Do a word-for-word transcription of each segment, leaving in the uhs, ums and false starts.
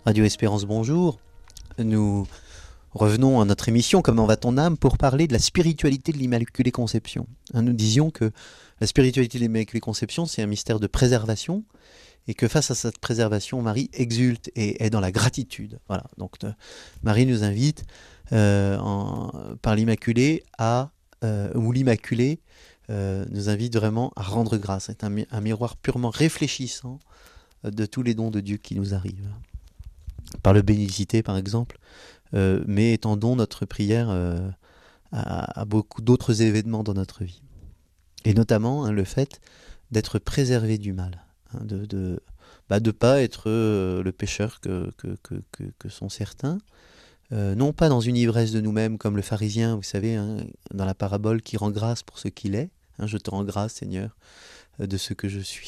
Radio Espérance, bonjour. Nous revenons à notre émission Comment va ton âme pour parler de la spiritualité de l'Immaculée Conception. Nous disions que la spiritualité de l'Immaculée Conception, c'est un mystère de préservation et que face à cette préservation, Marie exulte et est dans la gratitude. Voilà. Donc euh, Marie nous invite euh, en, par l'Immaculée à, euh, ou l'Immaculée euh, nous invite vraiment à rendre grâce. C'est un, un miroir purement réfléchissant de tous les dons de Dieu qui nous arrivent. Par le bénédicité, par exemple, euh, mais étendons notre prière euh, à, à beaucoup d'autres événements dans notre vie. Et notamment hein, le fait d'être préservé du mal, hein, de ne de, bah, de pas être euh, le pécheur que, que, que, que, que sont certains, euh, non pas dans une ivresse de nous-mêmes comme le pharisien, vous savez, hein, dans la parabole qui rend grâce pour ce qu'il est, hein, je te rends grâce Seigneur de ce que je suis.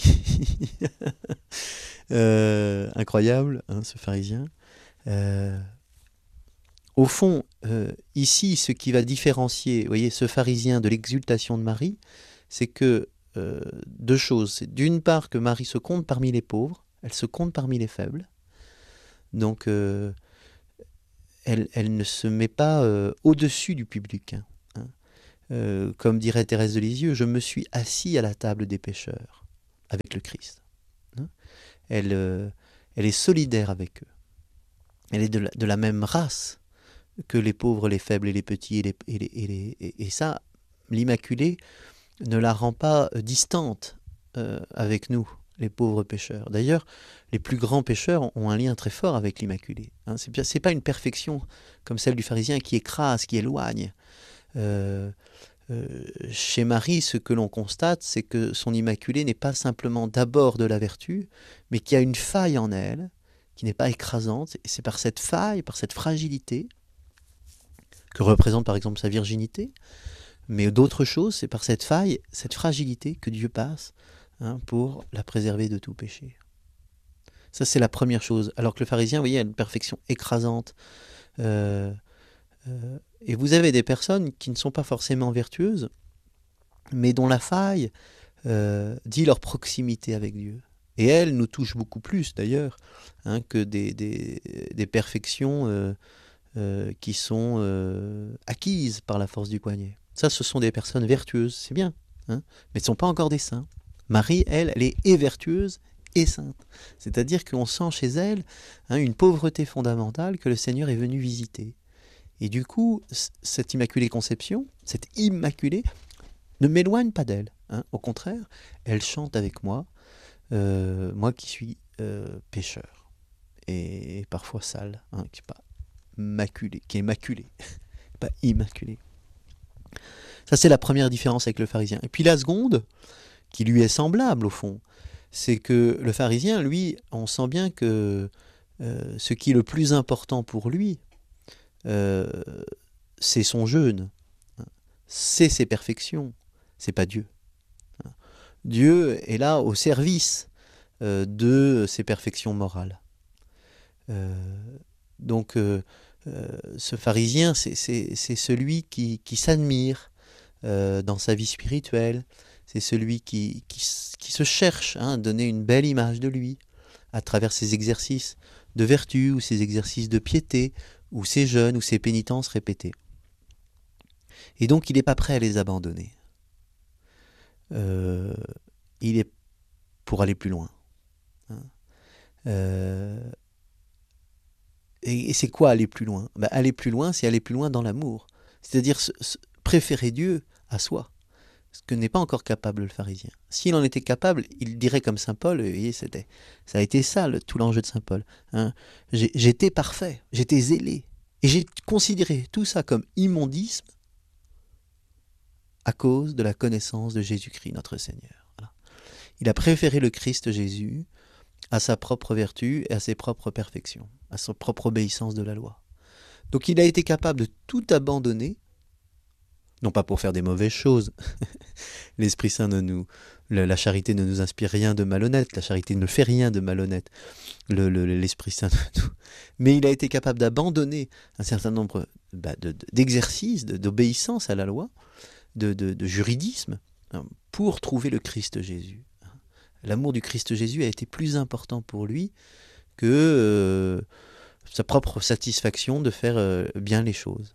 euh, incroyable, hein, ce pharisien. Euh, au fond, euh, ici, ce qui va différencier, vous voyez, ce pharisien de l'exultation de Marie, c'est que euh, deux choses. C'est d'une part que Marie se compte parmi les pauvres, elle se compte parmi les faibles. Donc, euh, elle, elle ne se met pas euh, au-dessus du public. Hein, hein. Euh, comme dirait Thérèse de Lisieux, je me suis assis à la table des pécheurs avec le Christ. Hein. Elle, euh, elle est solidaire avec eux. Elle est de la, de la même race que les pauvres, les faibles et les petits. Et, les, et, les, et, les, et, et ça, l'Immaculée ne la rend pas distante euh, avec nous, les pauvres pécheurs. D'ailleurs, les plus grands pécheurs ont un lien très fort avec l'Immaculée. Hein, ce n'est pas une perfection comme celle du pharisien qui écrase, qui éloigne. Euh, euh, chez Marie, ce que l'on constate, c'est que son Immaculée n'est pas simplement d'abord de la vertu, mais qu'il y a une faille en elle, qui n'est pas écrasante, et c'est par cette faille, par cette fragilité, que représente par exemple sa virginité, mais d'autres choses, c'est par cette faille, cette fragilité que Dieu passe hein, pour la préserver de tout péché. Ça, c'est la première chose. Alors que le pharisien, vous voyez, a une perfection écrasante. Euh, euh, et vous avez des personnes qui ne sont pas forcément vertueuses, mais dont la faille euh, dit leur proximité avec Dieu. Et elle nous touche beaucoup plus, d'ailleurs, hein, que des, des, des perfections euh, euh, qui sont euh, acquises par la force du poignet. Ça, ce sont des personnes vertueuses, c'est bien, hein, mais ce ne sont pas encore des saints. Marie, elle, elle est et vertueuse et sainte. C'est-à-dire qu'on sent chez elle hein, une pauvreté fondamentale que le Seigneur est venu visiter. Et du coup, cette Immaculée Conception, cette Immaculée, ne m'éloigne pas d'elle. Hein. Au contraire, elle chante avec moi, euh, moi qui suis euh, pécheur, et, et parfois sale, hein, qui n'est pas maculé, qui est maculé, pas immaculé. Ça, c'est la première différence avec le pharisien. Et puis la seconde, qui lui est semblable au fond, c'est que le pharisien, lui, on sent bien que euh, ce qui est le plus important pour lui, euh, c'est son jeûne, c'est ses perfections, c'est pas Dieu. Dieu est là au service euh, de ses perfections morales. Euh, donc, euh, euh, ce pharisien, c'est, c'est, c'est celui qui, qui s'admire euh, dans sa vie spirituelle, c'est celui qui, qui, qui se cherche hein, à donner une belle image de lui à travers ses exercices de vertu ou ses exercices de piété ou ses jeûnes ou ses pénitences répétées. Et donc, il n'est pas prêt à les abandonner. Euh, il est pour aller plus loin. Hein. Euh, et, et c'est quoi aller plus loin? Ben, aller plus loin, c'est aller plus loin dans l'amour. C'est-à-dire se, se, préférer Dieu à soi. Ce que n'est pas encore capable le pharisien. S'il en était capable, il dirait comme saint Paul, vous voyez, c'était, ça a été ça le, tout l'enjeu de saint Paul. Hein. J'ai, j'étais parfait, j'étais zélé. Et j'ai considéré tout ça comme immondisme à cause de la connaissance de Jésus-Christ, notre Seigneur. Voilà. Il a préféré le Christ Jésus à sa propre vertu et à ses propres perfections, à sa propre obéissance de la loi. Donc il a été capable de tout abandonner, non pas pour faire des mauvaises choses. L'Esprit Saint ne nous, la charité ne nous inspire rien de malhonnête, la charité ne fait rien de malhonnête, le, le, l'Esprit Saint de nous. Mais il a été capable d'abandonner un certain nombre bah, de, de, d'exercices, de, d'obéissance à la loi, de, de, de juridisme, hein, pour trouver le Christ Jésus. L'amour du Christ Jésus a été plus important pour lui que euh, sa propre satisfaction de faire euh, bien les choses.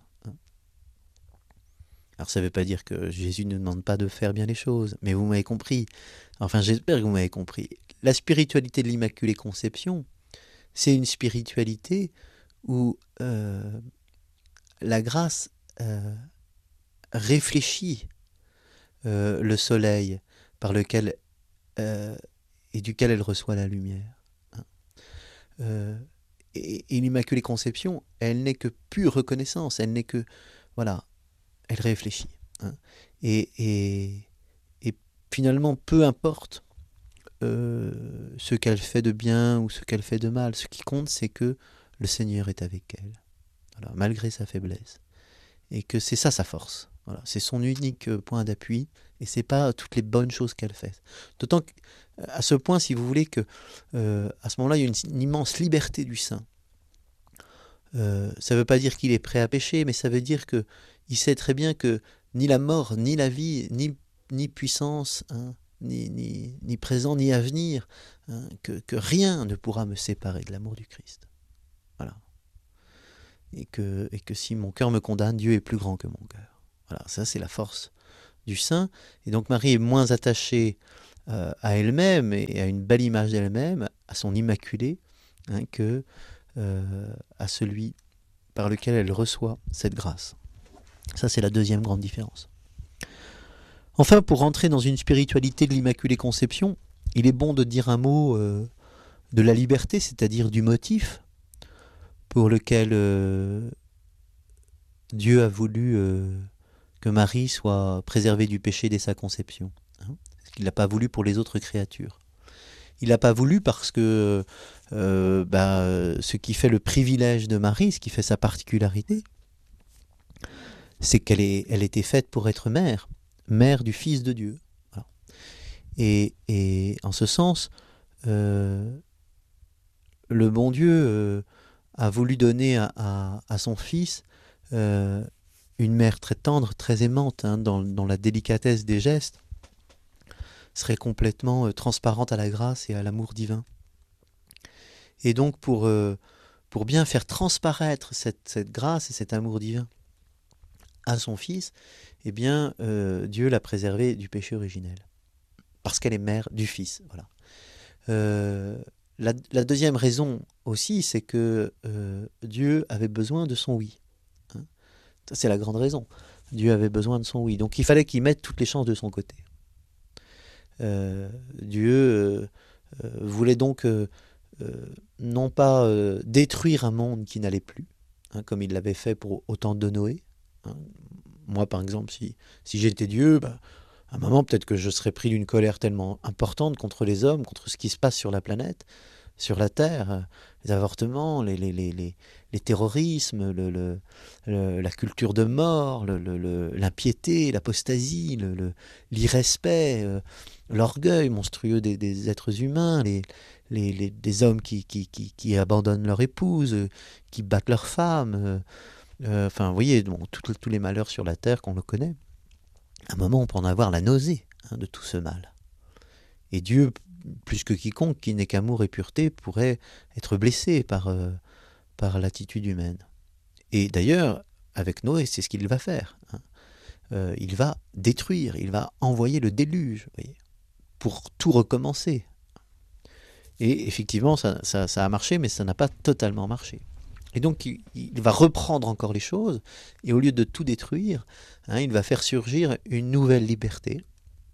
Alors ça ne veut pas dire que Jésus ne demande pas de faire bien les choses, mais vous m'avez compris. Enfin, j'espère que vous m'avez compris. La spiritualité de l'Immaculée Conception, c'est une spiritualité où euh, la grâce euh, réfléchit euh, le soleil par lequel euh, et duquel elle reçoit la lumière. Hein. Euh, et, et l'Immaculée Conception, elle n'est que pure reconnaissance, elle n'est que, voilà, elle réfléchit. Hein. Et, et, et finalement, peu importe euh, ce qu'elle fait de bien ou ce qu'elle fait de mal, ce qui compte, c'est que le Seigneur est avec elle, voilà, malgré sa faiblesse. Et que c'est ça sa force. Voilà, c'est son unique point d'appui, et c'est pas toutes les bonnes choses qu'elle fait. D'autant qu'à ce point, si vous voulez, que euh, à ce moment-là, il y a une, une immense liberté du saint. Euh, ça ne veut pas dire qu'il est prêt à pécher, mais ça veut dire que il sait très bien que ni la mort, ni la vie, ni, ni puissance, hein, ni, ni, ni présent, ni avenir, hein, que, que rien ne pourra me séparer de l'amour du Christ. Voilà. Et que, et que si mon cœur me condamne, Dieu est plus grand que mon cœur. Voilà, ça c'est la force du saint. Et donc Marie est moins attachée euh, à elle-même et à une belle image d'elle-même, à son immaculé, hein, que euh, à celui par lequel elle reçoit cette grâce. Ça c'est la deuxième grande différence. Enfin, pour rentrer dans une spiritualité de l'Immaculée Conception, il est bon de dire un mot euh, de la liberté, c'est-à-dire du motif pour lequel euh, Dieu a voulu euh, que Marie soit préservée du péché dès sa conception. Hein, parce qu'il n'a pas voulu pour les autres créatures. Il n'a pas voulu parce que euh, bah, ce qui fait le privilège de Marie, ce qui fait sa particularité, c'est qu'elle est, elle était faite pour être mère, mère du Fils de Dieu. Voilà. Et, et en ce sens, euh, le bon Dieu euh, a voulu donner à, à, à son Fils euh, une mère très tendre, très aimante, hein, dans, dans la délicatesse des gestes, serait complètement euh, transparente à la grâce et à l'amour divin. Et donc pour, euh, pour bien faire transparaître cette, cette grâce et cet amour divin à son Fils, eh bien euh, Dieu l'a préservée du péché originel, parce qu'elle est mère du Fils. Voilà. Euh, la, la deuxième raison aussi, c'est que euh, Dieu avait besoin de son oui. Hein. Ça, c'est la grande raison. Dieu avait besoin de son oui. Donc il fallait qu'il mette toutes les chances de son côté. Euh, Dieu euh, euh, voulait donc euh, euh, non pas euh, détruire un monde qui n'allait plus, hein, comme il l'avait fait pour au temps de Noé. Hein. Moi, par exemple, si, si j'étais Dieu, bah, à un moment, peut-être que je serais pris d'une colère tellement importante contre les hommes, contre ce qui se passe sur la planète, sur la Terre, les avortements, les, les, les, les, les terrorismes, le, le, le, la culture de mort, le, le, le, l'impiété, l'apostasie, le, le, l'irrespect, euh, l'orgueil monstrueux des, des êtres humains, les, les, les, des hommes qui, qui, qui, qui abandonnent leur épouse, euh, qui battent leur femme, euh, euh, enfin, vous voyez, bon, tous les malheurs sur la Terre qu'on le connaît. À un moment, on peut en avoir la nausée, hein, de tout ce mal. Et Dieu, plus que quiconque qui n'est qu'amour et pureté, pourrait être blessé par, euh, par l'attitude humaine. Et d'ailleurs, avec Noé, c'est ce qu'il va faire. Hein. Euh, il va détruire, il va envoyer le déluge, vous voyez, pour tout recommencer. Et effectivement, ça, ça, ça a marché, mais ça n'a pas totalement marché. Et donc, il, il va reprendre encore les choses, et au lieu de tout détruire, hein, il va faire surgir une nouvelle liberté.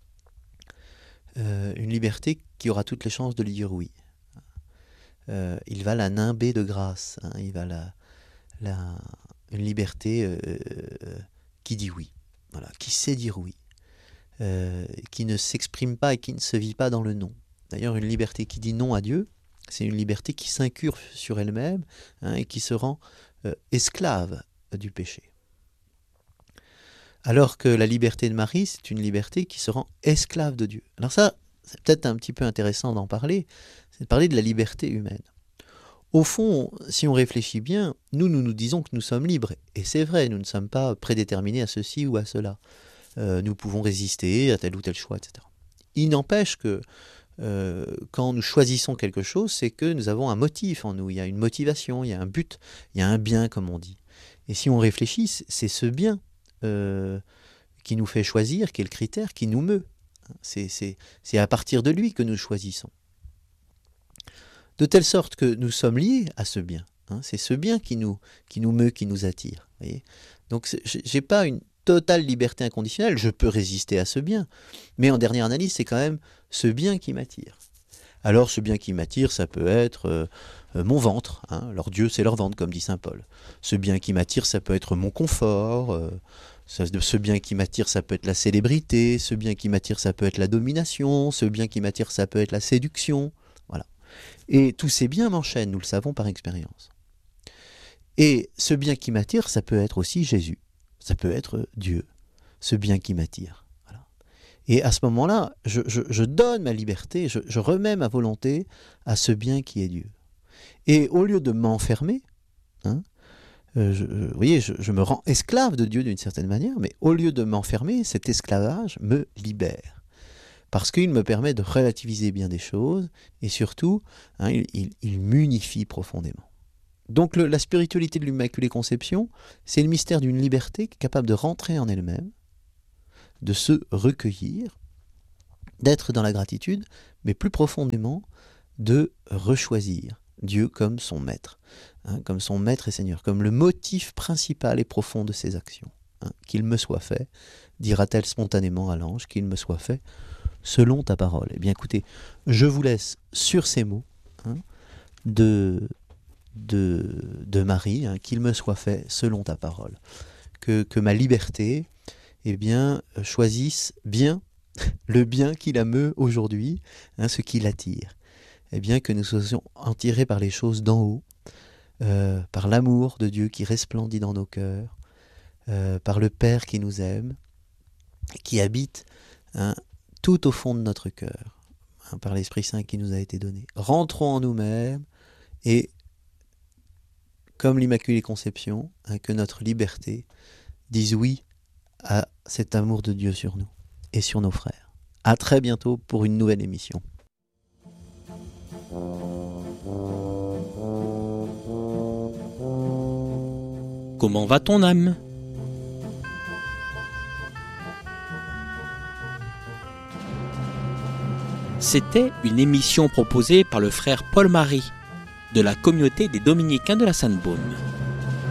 Euh, une liberté qui aura toutes les chances de lui dire oui. Euh, il va la nimber de grâce. Hein, il va la, la, une liberté euh, euh, qui dit oui. Voilà, qui sait dire oui. Euh, qui ne s'exprime pas et qui ne se vit pas dans le non. D'ailleurs, une liberté qui dit non à Dieu, c'est une liberté qui s'incurve sur elle-même, hein, et qui se rend euh, esclave du péché. Alors que la liberté de Marie, c'est une liberté qui se rend esclave de Dieu. Alors ça, c'est peut-être un petit peu intéressant d'en parler, c'est de parler de la liberté humaine. Au fond, si on réfléchit bien, nous, nous nous disons que nous sommes libres. Et c'est vrai, nous ne sommes pas prédéterminés à ceci ou à cela. Euh, nous pouvons résister à tel ou tel choix, et cetera. Il n'empêche que euh, quand nous choisissons quelque chose, c'est que nous avons un motif en nous, il y a une motivation, il y a un but, il y a un bien, comme on dit. Et si on réfléchit, c'est ce bien euh, qui nous fait choisir, qui est le critère, qui nous meut. C'est, c'est, c'est à partir de lui que nous choisissons. De telle sorte que nous sommes liés à ce bien. Hein, c'est ce bien qui nous, qui nous meut, qui nous attire. Voyez. Donc je n'ai pas une totale liberté inconditionnelle, je peux résister à ce bien. Mais en dernière analyse, c'est quand même ce bien qui m'attire. Alors ce bien qui m'attire, ça peut être euh, euh, mon ventre. Hein, leur Dieu, c'est leur ventre, comme dit saint Paul. Ce bien qui m'attire, ça peut être mon confort. Euh, ça, ce bien qui m'attire, ça peut être la célébrité. Ce bien qui m'attire, ça peut être la domination. Ce bien qui m'attire, ça peut être la séduction. Voilà. Et tous ces biens m'enchaînent, nous le savons par expérience. Et ce bien qui m'attire, ça peut être aussi Jésus. Ça peut être Dieu. Ce bien qui m'attire. Voilà. Et à ce moment-là, je, je, je donne ma liberté, je, je remets ma volonté à ce bien qui est Dieu. Et au lieu de m'enfermer, hein, euh, je, vous voyez, je, je me rends esclave de Dieu d'une certaine manière, mais au lieu de m'enfermer, cet esclavage me libère. Parce qu'il me permet de relativiser bien des choses, et surtout, hein, il, il, il m'unifie profondément. Donc le, la spiritualité de l'Immaculée Conception, c'est le mystère d'une liberté capable de rentrer en elle-même, de se recueillir, d'être dans la gratitude, mais plus profondément, de rechoisir Dieu comme son maître, hein, comme son maître et Seigneur, comme le motif principal et profond de ses actions. Hein, qu'il me soit fait, dira-t-elle spontanément à l'ange, qu'il me soit fait selon ta parole. Eh bien écoutez, je vous laisse sur ces mots hein, de... De, de Marie, hein, qu'il me soit fait selon ta parole. Que, que ma liberté eh bien, choisisse bien le bien qui la meut aujourd'hui, hein, ce qui l'attire. Eh bien, que nous soyons attirés par les choses d'en haut, euh, par l'amour de Dieu qui resplendit dans nos cœurs, euh, par le Père qui nous aime, qui habite hein, tout au fond de notre cœur, hein, par l'Esprit Saint qui nous a été donné. Rentrons en nous-mêmes et comme l'Immaculée Conception, hein, que notre liberté dise oui à cet amour de Dieu sur nous et sur nos frères. À très bientôt pour une nouvelle émission. Comment va ton âme ? C'était une émission proposée par le frère Paul-Marie de la communauté des Dominicains de la Sainte-Baume.